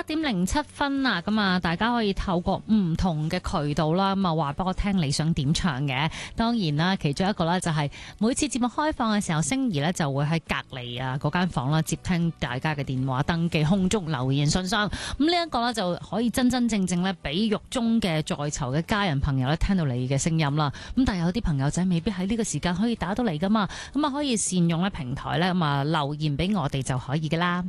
11:07啊，咁啊，大家可以透過唔同嘅渠道啦，咁啊話俾我聽你想點唱嘅。當然啦，其中一個咧就係每次節目開放嘅時候，星兒咧就會喺隔離啊嗰間房啦，接聽大家嘅電話，登記空中留言信箱。咁呢一個咧就可以真真正正咧俾獄中嘅在囚嘅家人朋友咧聽到你嘅聲音啦。咁但係有啲朋友仔未必喺呢個時間可以打到嚟噶嘛，咁啊可以善用咧平台咧，咁啊留言俾我哋就可以噶啦。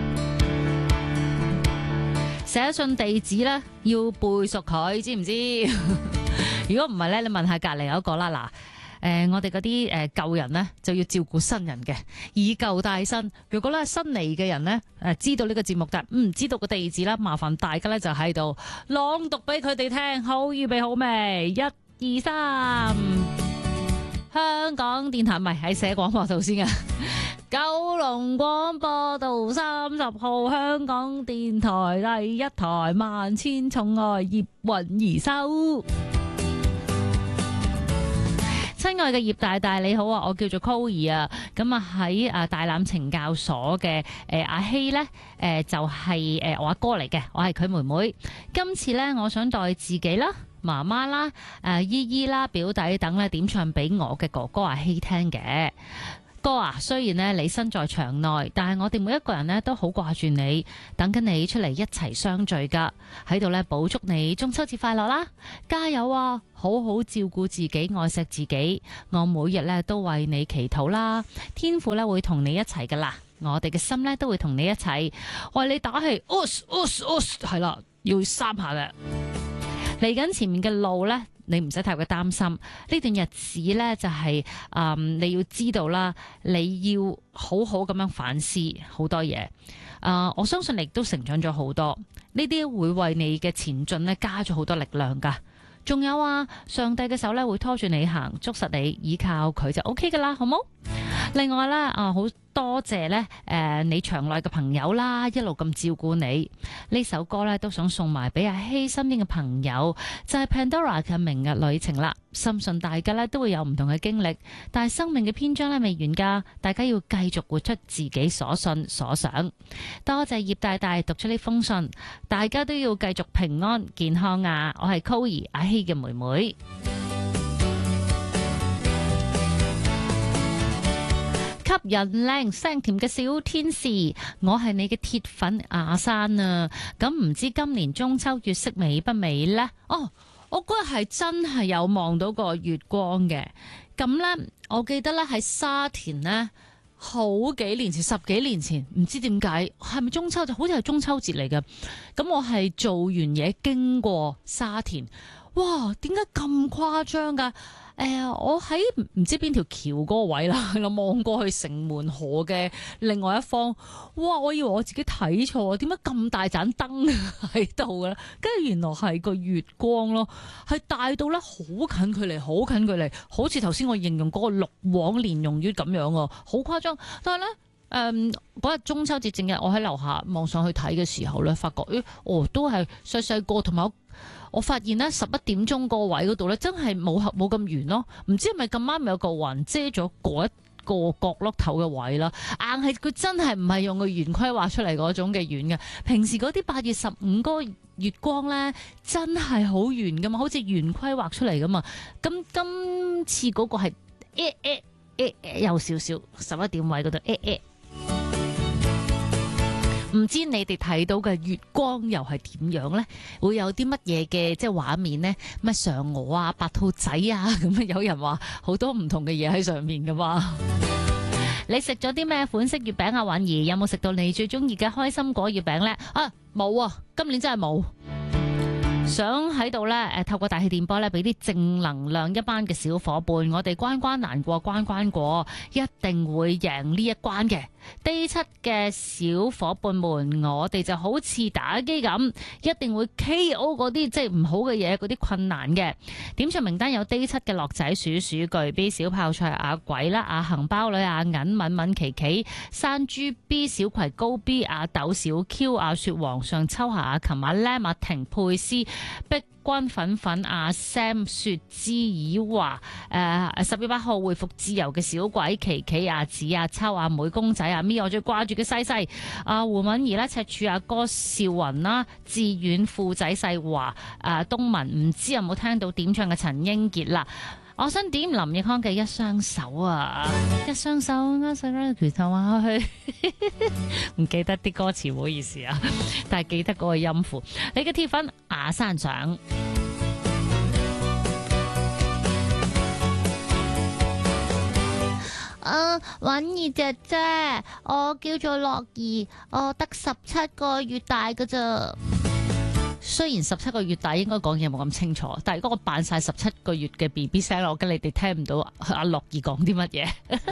寫信地址咧要背熟佢，知唔知？如果唔係咧，你問下隔離有一個啦。嗱，我哋嗰啲舊人呢，就要照顧新人嘅，以舊帶新。如果咧新嚟嘅人呢，知道呢個節目但唔知道個地址啦，麻煩大家咧就喺度朗讀俾佢哋聽。好，預備好未？1、2、3，香港電台唔係喺寫廣播道先啊！九龍廣播道30號，香港電台第一台，萬千寵愛葉韻儀收。親愛嘅葉大大你好啊，我叫做 Coir 啊，咁啊喺大欖懲教所嘅阿希呢，就係我阿哥嚟嘅，我係佢妹妹。今次呢，我想代自己啦、媽媽啦、姨姨啦、表弟等咧點唱俾我嘅哥哥阿希聽嘅。哥啊，雖然咧你身在場內，但係我哋每一個人咧都好掛住你，等緊你出嚟一齊相聚噶。喺度咧補祝你中秋節快樂啦，加油啊！好好照顧自己，愛惜自己。我每日咧都為你祈禱啦，天父咧會同你一齊噶啦，我哋嘅心咧都會同你一齊為你打氣。係啦，要3下嘅。嚟緊前面嘅路呢，你唔使太過擔心。呢段日子呢，就係你要知道啦，你要好好咁樣反思好多嘢。我相信你亦都成長咗好多，呢啲會為你嘅前進呢加咗好多力量噶。仲有啊，上帝嘅手呢會拖住你行，捉實你，依靠佢就 OK 噶啦，好冇？另外呢，好多謝呢你場內嘅朋友啦，一路咁照顧你。呢首歌呢都想送埋俾阿希身邊嘅朋友，就係 Pandora 嘅明日旅程啦。深信大家呢都會有唔同嘅經歷，但係生命嘅篇章呢未完噶，大家要繼續活出自己所信所想。多謝葉大大讀出呢封信，大家都要繼續平安健康啊！我係 Coir 阿希嘅妹妹。吸引靚聲甜嘅小天使，我係你嘅鐵粉阿珊啊！咁唔知今年中秋月色美不美呢？我嗰日係真係有望到個月光嘅。咁呢，我記得咧喺沙田呢，好幾年前，10幾年前，唔知點解係咪中秋就好似係中秋節嚟嘅。咁我係做完嘢經過沙田，哇！點解咁誇張噶？我喺唔知邊條橋嗰個位啦，望過去城門河嘅另外一方，哇！我以為我自己睇錯，點解咁大盞燈喺度嘅？跟住原來係個月光咯，係大到咧好近距離，好近距離，好似頭先我形容嗰個六黃蓮蓉月咁樣啊，好誇張。但係咧，嗰日中秋節正日，我喺樓下望上去睇嘅時候咧，發覺都係細細個，同埋我發現咧11點鐘個位嗰度咧，真係冇咁圓咯。唔知係咪咁啱有個雲遮咗嗰一個角落頭嘅位啦？硬係佢真係唔係用個圓規劃出嚟嗰種嘅圓嘅。平時嗰啲8月15嗰個月光咧，真係好圓噶嘛，好似圓規劃出嚟噶嘛。咁今次嗰個係有少少11點位嗰度唔知你哋睇到嘅月光又係點樣呢？會有啲乜嘢嘅即係畫面呢？咩嫦娥啊、白兔仔啊，咁有人話好多唔同嘅嘢喺上面噶嘛？你食咗啲咩款式月餅啊？允兒有冇食到你最中意嘅開心果月餅呢？冇啊！今年真係冇。想喺度呢，透過大氣電波呢，俾啲正能量一班嘅小伙伴，我哋關關難過關關過，一定會贏呢一關嘅。D7 嘅小伙伴們，我哋就好似打機咁，一定會 KO 嗰啲即係唔好嘅嘢，嗰啲困難嘅。點唱名單有 D7 嘅樂仔、鼠鼠巨 B 小泡菜、阿鬼啦、阿行包女、阿銀敏敏琪琪、山豬 B 小葵高 B 阿豆小 Q 阿雪皇上秋夏阿琴阿 Lam 阿婷佩斯。 碧君粉粉阿 Sam 雪之耳話10月8號回復自由嘅小鬼琪琪阿子阿秋阿妹公仔阿咪，我最掛住嘅西西胡敏儀啦，赤柱阿哥少雲啦，志遠富仔細華東文，唔知有冇聽到點唱嘅陳英傑啦。我想點林奕匡嘅一雙手啊，一雙手握手啦，拳頭下去，唔記得啲歌詞，唔好意思啊，但係記得嗰個音符。你嘅鐵粉雅山長， 婉兒姐姐，我叫做樂兒，我得17個月大㗎咋。 雖然17個月大應該講嘢冇咁清楚，但係如果我扮晒17個月嘅 BB 聲，我驚你哋聽唔到阿樂兒講啲乜嘢。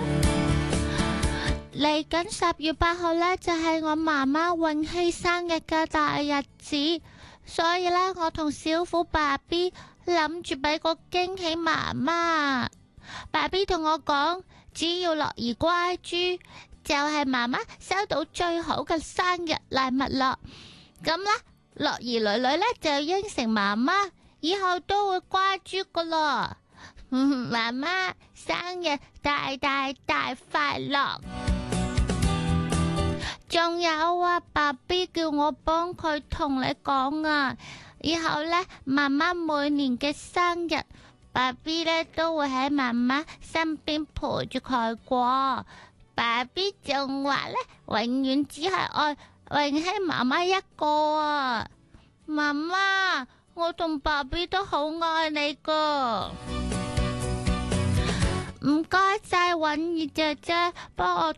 嚟緊10月8號呢，就係我媽媽永熙生日嘅大日子，所以呢，我同小虎爸 B 諗住俾個驚喜媽媽。爸 B 同我講，只要樂兒乖豬，就係媽媽收到最好嘅生日禮物咯。咁呢，樂兒女女呢就應承媽媽，以後都會乖豬噶咯。媽媽生日大大大快樂！仲有啊，爸 B 叫我幫佢同你講啊，以後呢，媽媽每年嘅生日，爸 B 呢都會喺媽媽身邊陪住佢過。爸 B 仲話呢，永遠只係愛永熙媽媽一個啊！媽媽，我同爸 B 都好愛你噶。唔該晒允兒姐姐幫我